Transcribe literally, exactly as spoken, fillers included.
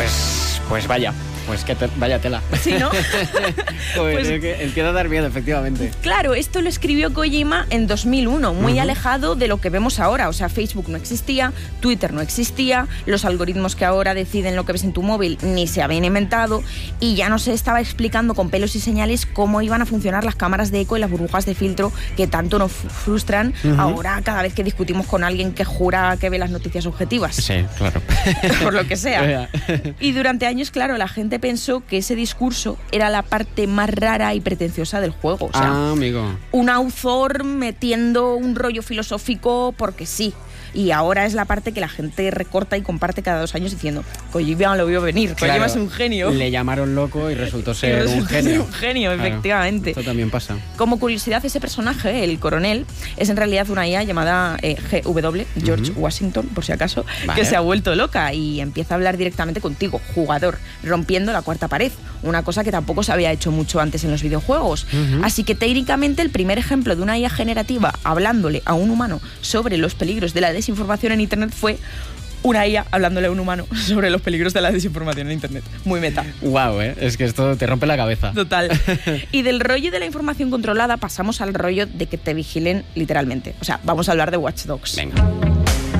Pues, pues vaya. Pues que te, vaya tela. Sí, ¿no? Pues, pues es que empieza a dar miedo, efectivamente. Claro, esto lo escribió Kojima en dos mil uno, muy uh-huh. alejado de lo que vemos ahora. O sea, Facebook no existía, Twitter no existía, los algoritmos que ahora deciden lo que ves en tu móvil ni se habían inventado, y ya no se estaba explicando con pelos y señales cómo iban a funcionar las cámaras de eco y las burbujas de filtro que tanto nos frustran uh-huh. ahora cada vez que discutimos con alguien que jura que ve las noticias objetivas. Sí, claro. Por lo que sea. Y durante años, claro, la gente pensó que ese discurso era la parte más rara y pretenciosa del juego. O sea, ah, amigo. Un autor metiendo un rollo filosófico porque sí. Y ahora es la parte que la gente recorta y comparte cada dos años diciendo Kojima lo vio venir, Kojima claro, es un genio. Le llamaron loco y resultó ser y resultó un genio. Ser un genio, claro, efectivamente. Esto también pasa. Como curiosidad, ese personaje, el coronel, es en realidad una I A llamada eh, G W, George uh-huh. Washington, por si acaso, vale. que se ha vuelto loca y empieza a hablar directamente contigo, jugador, rompiendo la cuarta pared. Una cosa que tampoco se había hecho mucho antes en los videojuegos. Uh-huh. Así que técnicamente el primer ejemplo de una I A generativa hablándole a un humano sobre los peligros de la desinformación en Internet fue una I A hablándole a un humano sobre los peligros de la desinformación en Internet. Muy meta. Guau, ¿eh? Es que esto te rompe la cabeza. Total. Y del rollo de la información controlada pasamos al rollo de que te vigilen literalmente. O sea, vamos a hablar de Watch Dogs. Venga.